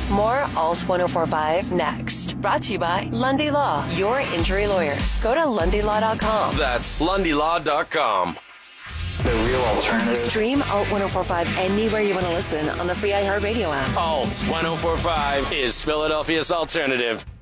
More Alt 1045 next. Brought to you by Lundy Law, your injury lawyers. Go to LundyLaw.com. That's LundyLaw.com. The real alternative. Stream Alt 1045 anywhere you want to listen on the free iHeartRadio app. Alt 1045 is Philadelphia's alternative.